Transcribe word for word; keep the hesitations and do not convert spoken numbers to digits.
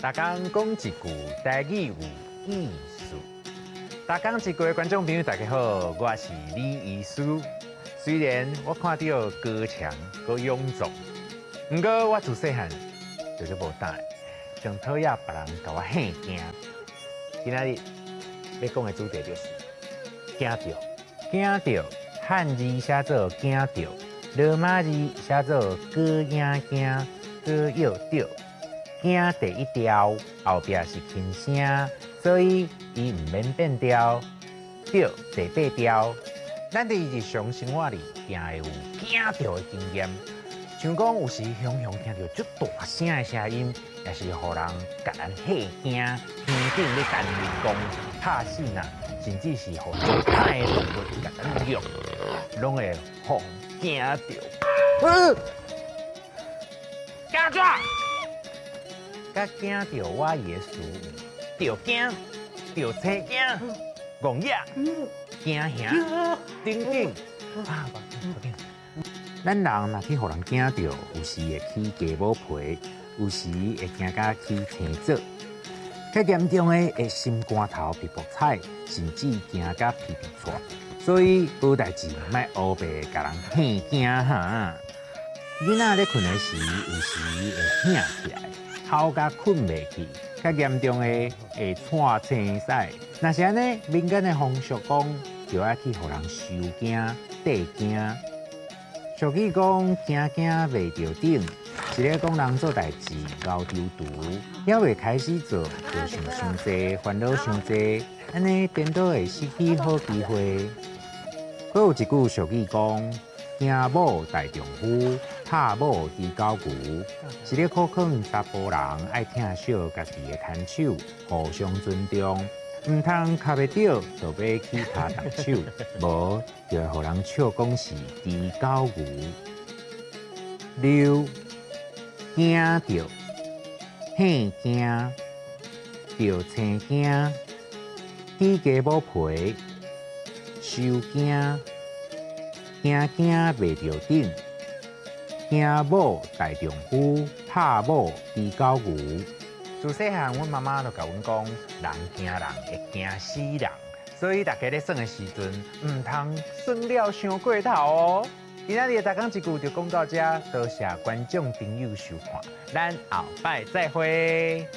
大家讲一句台语有意思。大家一句的观众朋友，大家好，我是李医师。虽然我看到高强、高勇壮，不过我自细汉就是无胆，上讨厌别人甲我吓惊。今仔日要讲的主题就是惊着，惊着，汉字写作惊着，罗马字写作高影惊，高要着。惊第一调后壁是轻声，所以伊唔免变调。着第八调，咱伫日常生活里定会有惊着的经验，像讲有时雄雄听到足大声的声音，也是互人甲咱吓惊，天顶要干人讲拍死呐，甚至是互足歹的动物甲咱用，拢会互惊着。呃，惊抓！甲惊着我也属着惊，着青惊，戆野，惊吓，等等。啊，咱人若去互人惊着，有时会起鸡母皮，有时会惊甲起青疹。较严重的会心肝头皮薄彩，甚至惊甲皮皮喘。所以有代志莫乌白甲人吓惊哈。囡仔咧困的时，有时会醒起来。好甲困袂去，较严重的会喘青屎。若是安尼，民间的风俗讲，就要去互人收惊、缀惊。俗语讲，惊惊袂着顶，一个讲人做代志熬丢毒，还未开始做，就想伤济，烦恼伤济，安尼颠倒会失去好机会。还有一句俗语讲，惊某大丈夫。拍某猪狗牛，是咧考劝查甫人爱疼惜家己的牵手，互相尊重，唔通卡袂着就要去卡动手，无就会互人笑讲是猪狗牛。六惊着，吓惊，着青惊，起鸡母皮，受惊，惊惊袂着顶。惊某大丈夫，拍某猪狗牛。自细汉，阮妈妈就甲阮讲，人惊人会惊死人，所以大家咧耍的时阵，唔通耍了伤过头哦。今仔日大讲一句就讲到这，多谢观众朋友收看，咱后摆再会。